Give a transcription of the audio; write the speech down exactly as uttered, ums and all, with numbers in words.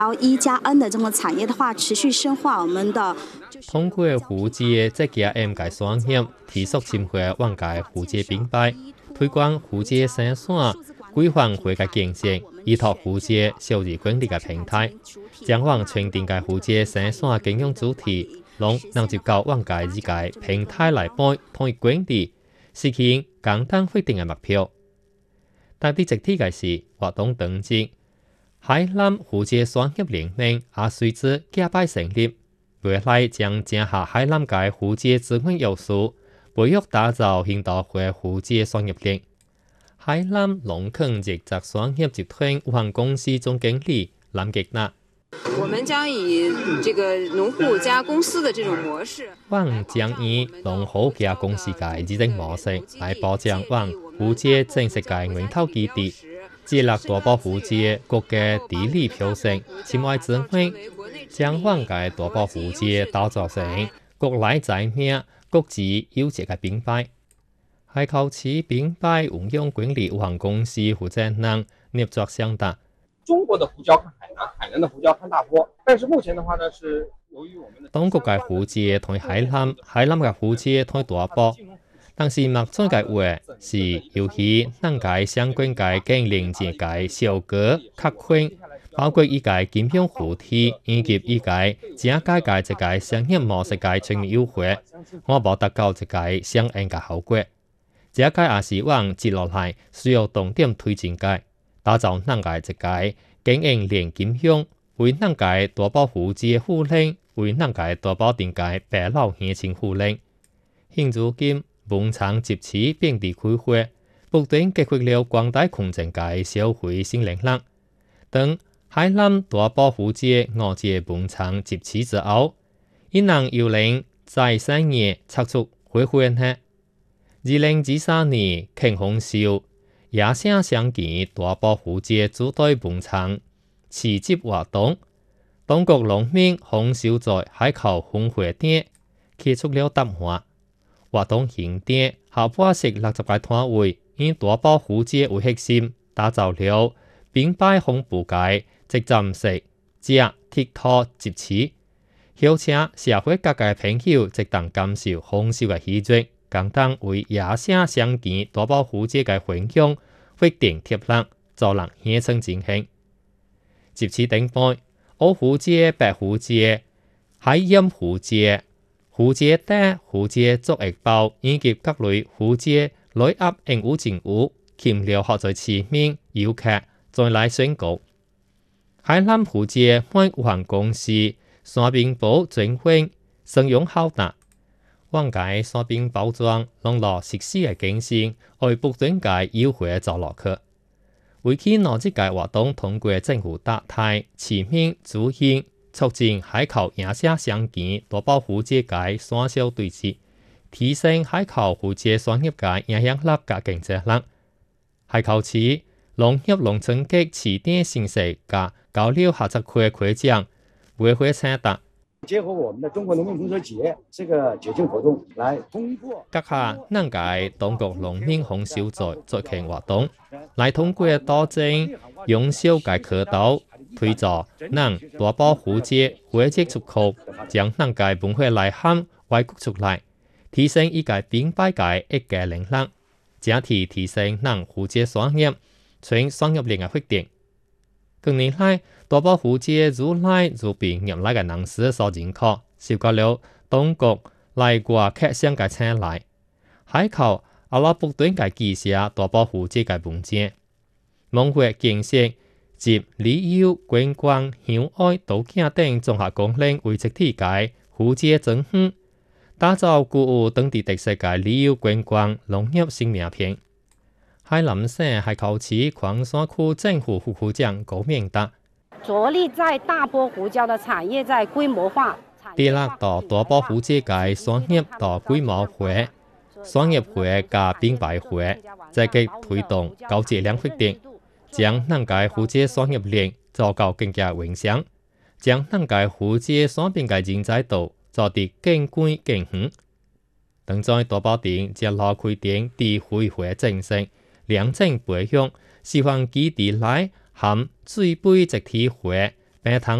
然后一加 N 的这种产业的话，持续深化我们的。 通过湖街这家 M 界商业，提速深化往界湖街品牌，推广湖街生产，规范会嘅经营，依托湖街小而管理嘅平台，将往全定嘅湖街生产经营主题，拢能接到往界之界平台来帮统一管理，实现简单决定嘅目标。但啲直體嘅是活動等級，海南湖街商業聯盟也隨之假擺成立。未來將整合海南界湖街資源要素，培育打造現代化湖街商業鏈。海南龍坑業集商業集團有限公司總經理藍吉娜。 我們將以這個農戶加公司的這種模式， 往將以農戶加公司嘅這種模式來保障往湖街正式嘅源頭基地。接納大埔湖街各嘅地理標識，前外指揮將往嘅大埔湖街打造成國內知名、國際優質嘅品牌。海口市品牌運用管理有限公司負責人聶作相答。 中國的湖郊看海南，海南的湖郊看大坡，但是目前的話呢，是由於我們的當國嘅湖街同海南，海南嘅湖街同大埔。但是目前嘅話是由於咱界相關嘅經營者嘅小哥客群，包括依個金融湖體以及依個正解嘅一個商業模式嘅全面優化，我冇達到一個相應嘅效果。這個也是往接落來需要重點推進嘅，打造咱界一個經營鏈金融，為咱界大埔湖街護領，為咱界大埔店界白老鄉親護領。現如今文昌集市遍地開花，不斷激發了廣大群眾嘅消費新能力。當海南大埔湖街五節文昌集市之後，伊能又令在產業拆出回饋呢。二零二三年慶豐燒也聲相見大埔湖街主隊文昌市集活動，當局農民豐燒在海口烽火店揭出了答案。活動形態下半式六十個攤位，以大埔湖街為核心，打造了品牌紅布街、即站式、只鐵托集市，邀請社會各界朋友即當感受豐收嘅喜悅，共同為野生相見大埔湖街嘅分享決定貼力，助人獻稱進行。集市頂背，烏湖街、白湖街、海鹽湖街、湖街蛋、湖街竹葉包以及各類湖街內鴨應有盡有，吸引了學在市民遊客再來選購。海南湖街每有限公司山冰包整款聲用好大，往界山冰包裝攏落實施嘅更新，為不斷界優惠做落去。為期兩日嘅活動通過政府大台市民主義。促進海口野生相見大埔湖街界山小對峙，提升海口湖街商業界影響力嘅競爭力。海口市農業農村局市電形勢嘅交流合作區會長會會稱達。 結合我們的中國農民豐收節這個節慶活動，來通過閣下能解當局農民豐收節節慶活動，來通過多證用小界渠道。推助咱大埔湖街國際出口，將咱界文化內涵外國出來，提升依個品牌界一個能力，整體提升咱湖街商業全商業鏈嘅發展。近年來，大埔湖街愈來愈被業內嘅人士所認可，受到了當局內外客商嘅青睞。海口阿拉不斷嘅記寫大埔湖街嘅文章，文化建設。集旅遊、觀光、鄉愛、度假等綜合功能為一體嘅湖街整合，打造具有當地特色嘅旅遊觀光農業新名片。海南省海口市礦山區政府副區長高明達， 着力在大埔湖郊的產業在規模化， 第六到大埔湖街嘅商業到規模化、商業化加品牌化，積極推動高質量發展。將咱界湖街商業鏈做到更加完善，將咱界湖街商品嘅人才度做得更廣更遠。當在大埔店接落開店地會會正式兩證培育，示範基地內含水杯集體化並